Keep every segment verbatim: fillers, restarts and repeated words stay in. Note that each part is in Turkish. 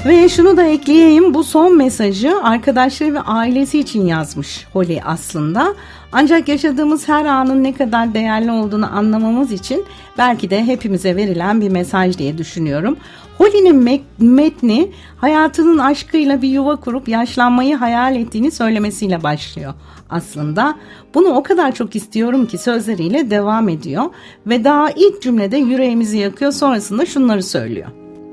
Ve şunu da ekleyeyim, bu son mesajı arkadaşları ve ailesi için yazmış Holly aslında. Ancak yaşadığımız her anın ne kadar değerli olduğunu anlamamız için belki de hepimize verilen bir mesaj diye düşünüyorum. Holly'nin metni hayatının aşkıyla bir yuva kurup yaşlanmayı hayal ettiğini söylemesiyle başlıyor aslında. Bunu o kadar çok istiyorum ki sözleriyle devam ediyor ve daha ilk cümlede yüreğimizi yakıyor, sonrasında şunları söylüyor.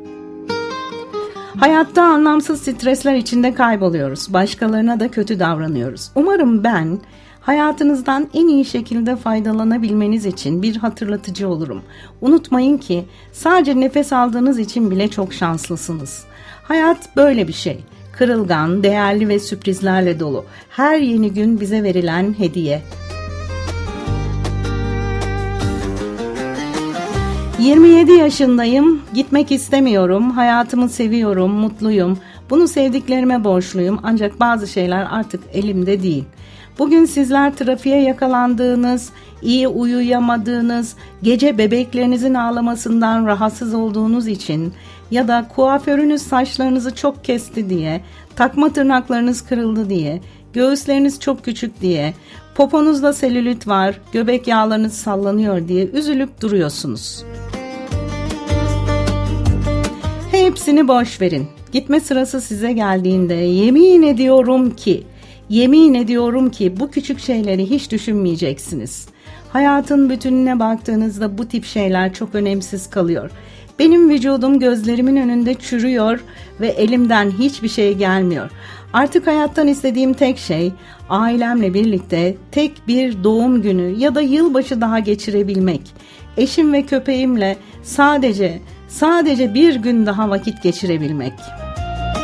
Hayatta anlamsız stresler içinde kayboluyoruz. Başkalarına da kötü davranıyoruz. Umarım ben hayatınızdan en iyi şekilde faydalanabilmeniz için bir hatırlatıcı olurum. Unutmayın ki sadece nefes aldığınız için bile çok şanslısınız. Hayat böyle bir şey. Kırılgan, değerli ve sürprizlerle dolu. Her yeni gün bize verilen hediye. yirmi yedi yaşındayım, gitmek istemiyorum, hayatımı seviyorum, mutluyum. Bunu sevdiklerime borçluyum ancak bazı şeyler artık elimde değil. Bugün sizler trafiğe yakalandığınız, iyi uyuyamadığınız, gece bebeklerinizin ağlamasından rahatsız olduğunuz için ya da kuaförünüz saçlarınızı çok kesti diye, takma tırnaklarınız kırıldı diye, göğüsleriniz çok küçük diye, poponuzda selülit var, göbek yağlarınız sallanıyor diye üzülüp duruyorsunuz. Hepsini boş verin. Gitme sırası size geldiğinde yemin ediyorum ki, yemin ediyorum ki bu küçük şeyleri hiç düşünmeyeceksiniz. Hayatın bütününe baktığınızda bu tip şeyler çok önemsiz kalıyor. Benim vücudum gözlerimin önünde çürüyor ve elimden hiçbir şey gelmiyor. Artık hayattan istediğim tek şey ailemle birlikte tek bir doğum günü ya da yılbaşı daha geçirebilmek. Eşim ve köpeğimle sadece sadece bir gün daha vakit geçirebilmek.